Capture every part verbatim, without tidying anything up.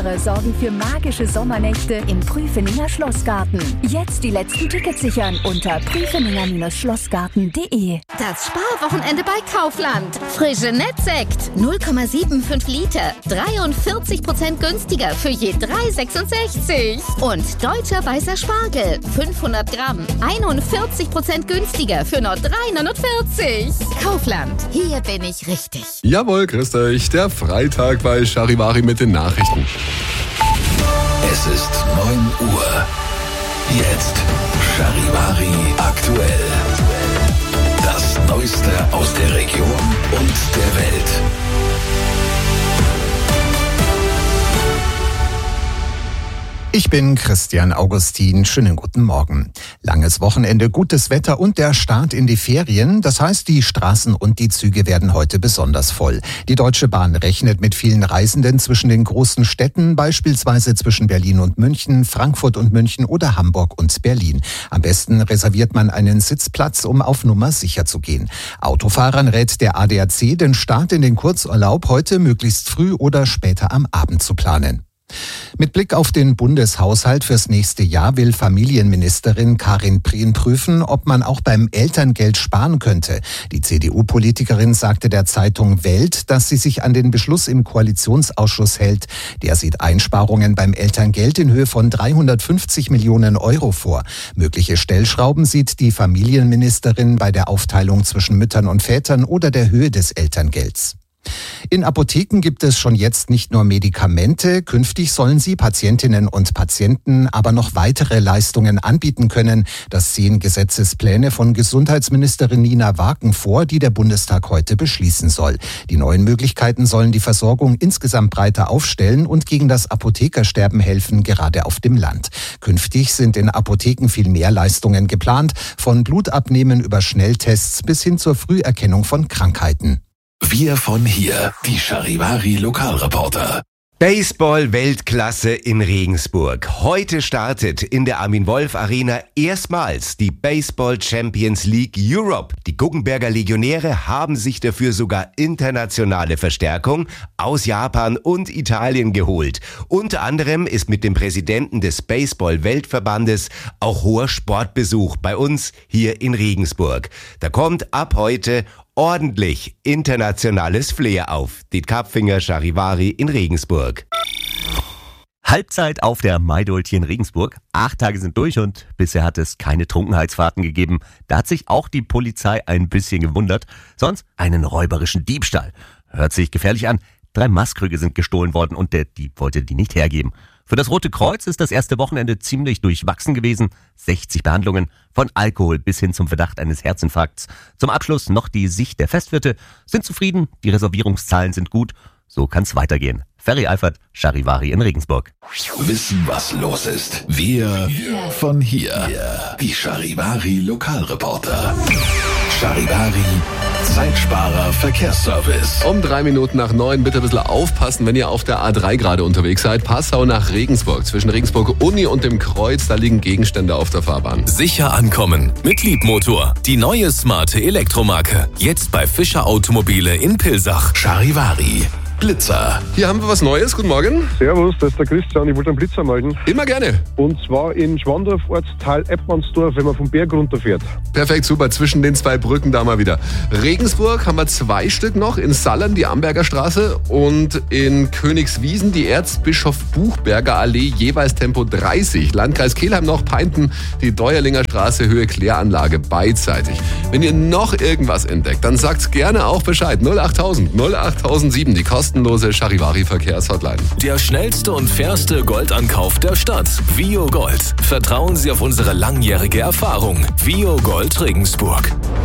sorgen für magische Sommernächte im Prüfeninger Schlossgarten. Jetzt die letzten Tickets sichern unter prüfeninger Schlossgarten punkt de. Das Sparwochenende bei Kaufland. Frische Nettsekt, null Komma fünfundsiebzig Liter, dreiundvierzig Prozent günstiger für je drei Komma sechsundsechzig. Und deutscher weißer Spargel, fünfhundert Gramm, einundvierzig Prozent günstiger für nur drei Komma neunundvierzig. Kaufland, hier bin ich richtig. Jawohl, grüßt euch, der Freitag bei Charivari mit den Nachrichten. Es ist neun Uhr. Jetzt Charivari aktuell. Das Neueste aus der Region und der Welt. Ich bin Christian Augustin. Schönen guten Morgen. Langes Wochenende, gutes Wetter und der Start in die Ferien. Das heißt, die Straßen und die Züge werden heute besonders voll. Die Deutsche Bahn rechnet mit vielen Reisenden zwischen den großen Städten, beispielsweise zwischen Berlin und München, Frankfurt und München oder Hamburg und Berlin. Am besten reserviert man einen Sitzplatz, um auf Nummer sicher zu gehen. Autofahrern rät der A D A C, den Start in den Kurzurlaub heute möglichst früh oder später am Abend zu planen. Mit Blick auf den Bundeshaushalt fürs nächste Jahr will Familienministerin Karin Prien prüfen, ob man auch beim Elterngeld sparen könnte. Die C D U-Politikerin sagte der Zeitung Welt, dass sie sich an den Beschluss im Koalitionsausschuss hält. Der sieht Einsparungen beim Elterngeld in Höhe von dreihundertfünfzig Millionen Euro vor. Mögliche Stellschrauben sieht die Familienministerin bei der Aufteilung zwischen Müttern und Vätern oder der Höhe des Elterngelds. In Apotheken gibt es schon jetzt nicht nur Medikamente, künftig sollen sie Patientinnen und Patienten aber noch weitere Leistungen anbieten können. Das sehen Gesetzespläne von Gesundheitsministerin Nina Waken vor, die der Bundestag heute beschließen soll. Die neuen Möglichkeiten sollen die Versorgung insgesamt breiter aufstellen und gegen das Apothekersterben helfen, gerade auf dem Land. Künftig sind in Apotheken viel mehr Leistungen geplant, von Blutabnehmen über Schnelltests bis hin zur Früherkennung von Krankheiten. Wir von hier, die Charivari Lokalreporter. Baseball-Weltklasse in Regensburg. Heute startet in der Armin-Wolf-Arena erstmals die Baseball Champions League Europe. Die Guggenberger Legionäre haben sich dafür sogar internationale Verstärkung aus Japan und Italien geholt. Unter anderem ist mit dem Präsidenten des Baseball-Weltverbandes auch hoher Sportbesuch bei uns hier in Regensburg. Da kommt ab heute ordentlich internationales Flair auf. Die Kapfinger Charivari in Regensburg. Halbzeit auf der Maidult in Regensburg. Acht Tage sind durch und bisher hat es keine Trunkenheitsfahrten gegeben. Da hat sich auch die Polizei ein bisschen gewundert. Sonst einen räuberischen Diebstahl. Hört sich gefährlich an. Drei Maßkrüge sind gestohlen worden und der Dieb wollte die nicht hergeben. Für das Rote Kreuz ist das erste Wochenende ziemlich durchwachsen gewesen. sechzig Behandlungen, von Alkohol bis hin zum Verdacht eines Herzinfarkts. Zum Abschluss noch die Sicht der Festwirte. Sind zufrieden, die Reservierungszahlen sind gut. So kann's weitergehen. Ferry Eifert, Charivari in Regensburg. Wissen, was los ist. Wir von hier. Die Charivari Lokalreporter. Charivari Zeitsparer Verkehrsservice. Um drei Minuten nach neun, bitte ein bisschen aufpassen, wenn ihr auf der A drei gerade unterwegs seid. Passau nach Regensburg. Zwischen Regensburg Uni und dem Kreuz, da liegen Gegenstände auf der Fahrbahn. Sicher ankommen mit Liebmotor. Die neue smarte Elektromarke. Jetzt bei Fischer Automobile in Pilsach. Charivari Blitzer. Hier haben wir was Neues. Guten Morgen. Servus, das ist der Christian. Ich wollte einen Blitzer melden. Immer gerne. Und zwar in Schwandorf, Ortsteil Eppmannsdorf, wenn man vom Berg runterfährt. Perfekt, super. Zwischen den zwei Brücken da mal wieder. Regensburg haben wir zwei Stück noch. In Sallern die Amberger Straße und in Königswiesen die Erzbischof Buchberger Allee, jeweils Tempo dreißig. Landkreis Kelheim noch Peinten, die Deuerlinger Straße, Höhe Kläranlage, beidseitig. Wenn ihr noch irgendwas entdeckt, dann sagt's gerne auch Bescheid. null achttausend null achttausendsieben, die kostenlose Charivari-Verkehrshotline. Der schnellste und fairste Goldankauf der Stadt. Vio Gold. Vertrauen Sie auf unsere langjährige Erfahrung. Vio Gold Regensburg.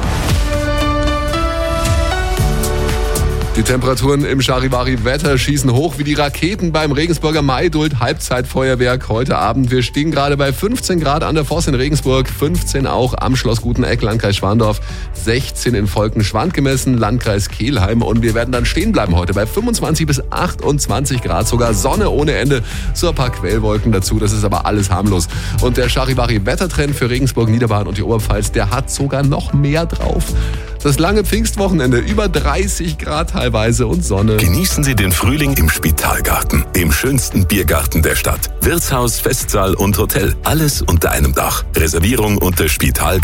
Die Temperaturen im Charivari-Wetter schießen hoch wie die Raketen beim Regensburger Maidult Halbzeitfeuerwerk heute Abend. Wir stehen gerade bei fünfzehn Grad an der Voss in Regensburg, fünfzehn auch am Schloss Guteneck, Landkreis Schwandorf, sechzehn in Volkenschwand gemessen, Landkreis Kelheim. Und wir werden dann stehen bleiben heute bei fünfundzwanzig bis achtundzwanzig Grad, sogar Sonne ohne Ende, so ein paar Quellwolken dazu. Das ist aber alles harmlos. Und der Charivari-Wettertrend für Regensburg, Niederbayern und die Oberpfalz, der hat sogar noch mehr drauf. Das lange Pfingstwochenende, über dreißig Grad teilweise und Sonne. Genießen Sie den Frühling im Spitalgarten, dem schönsten Biergarten der Stadt. Wirtshaus, Festsaal und Hotel, alles unter einem Dach. Reservierung unter spitalgarten.